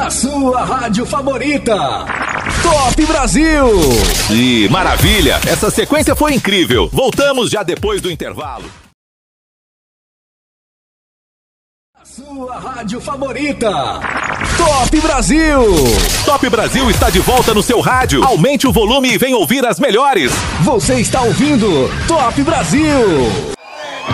Na sua rádio favorita, Top Brasil! E maravilha! Essa sequência foi incrível. Voltamos já depois do intervalo. Sua rádio favorita, Top Brasil! Top Brasil está de volta no seu rádio. Aumente o volume e vem ouvir as melhores. Você está ouvindo Top Brasil!